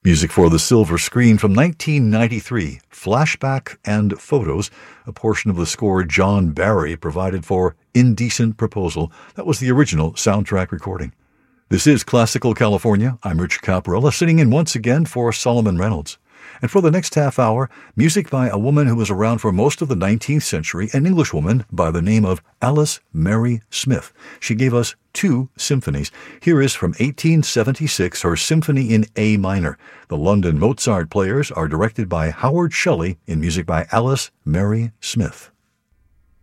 Music for the silver screen from 1993, Flashback and Photos, a portion of the score John Barry provided for Indecent Proposal. That was the original soundtrack recording. This is Classical California. I'm Rich Caparella, sitting in once again for Solomon Reynolds. And for the next half hour, music by a woman who was around for most of the 19th century, an Englishwoman by the name of Alice Mary Smith. She gave us 2 symphonies. Here is from 1876 her Symphony in A minor. The London Mozart Players are directed by Howard Shelley in music by Alice Mary Smith.